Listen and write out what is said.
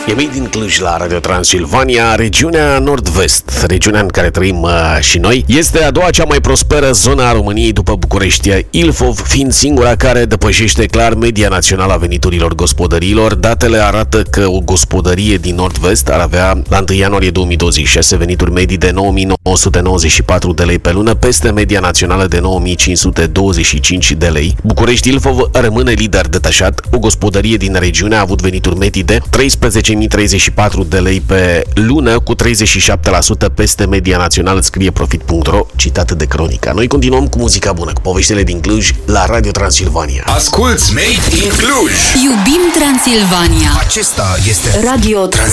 E Made in Cluj la Radio Transilvania, regiunea nord-vest, regiunea în care trăim și noi. Este a doua cea mai prosperă zonă a României după București, Ilfov fiind singura care depășește clar media națională a veniturilor gospodăriilor. Datele arată că o gospodărie din nord-vest ar avea la 1 ianuarie 2026 venituri medii de 9.994 de lei pe lună, peste media națională de 9.525 de lei. București-Ilfov rămâne lider detașat. O gospodărie din regiune a avut venituri medii de 13.034 de lei pe lună, cu 37% peste media națională, scrie Profit.ro, citat de Cronica. Noi continuăm cu muzica bună, cu poveștile din Cluj la Radio Transilvania. Asculți Made in Cluj! Iubim Transilvania! Acesta este Radio Transilvania.